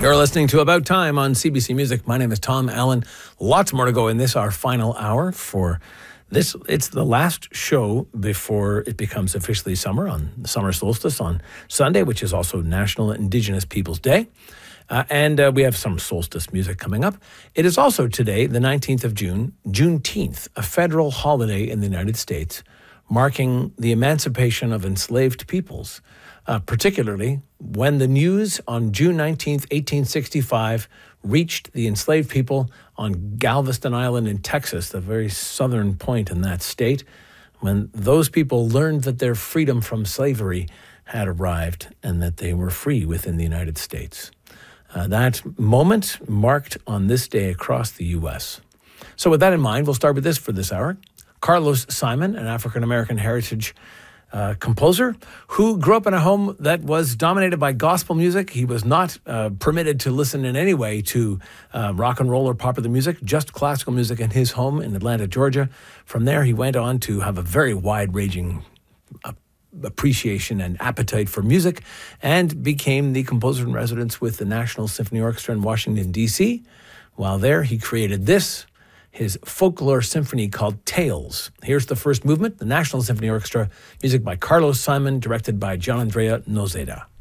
You're listening to About Time on CBC Music. My name is Tom Allen. Lots more to go in this, our final hour for this. It's the last show before it becomes officially summer on the summer solstice on Sunday, which is also National Indigenous Peoples Day. And we have some solstice music coming up. It is also today, the 19th of June, Juneteenth, a federal holiday in the United States, marking the emancipation of enslaved peoples. Particularly when the news on June 19th, 1865, reached the enslaved people on Galveston Island in Texas, the very southern point in that state, when those people learned that their freedom from slavery had arrived and that they were free within the United States. That moment marked on this day across the U.S. So with that in mind, we'll start with this for this hour. Carlos Simon, an African-American heritage composer who grew up in a home that was dominated by gospel music. He was not permitted to listen in any way to rock and roll or popular music, just classical music in his home in Atlanta, Georgia. From there, he went on to have a very wide-ranging appreciation and appetite for music and became the composer in residence with the National Symphony Orchestra in Washington, D.C. While there, he created his folklore symphony called Tales. Here's the first movement, the National Symphony Orchestra, music by Carlos Simon, directed by Gianandrea Nozeda.